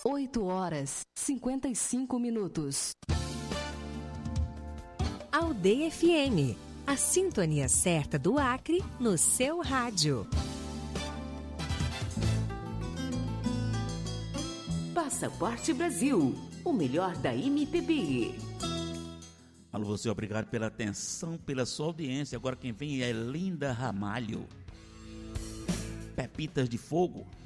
8h55. Aldeia FM, a sintonia certa do Acre no seu rádio. Passaporte Brasil, o melhor da MPB. Alô, você, obrigado pela atenção, pela sua audiência. Agora quem vem é Linda Ramalho. Pepitas de Fogo.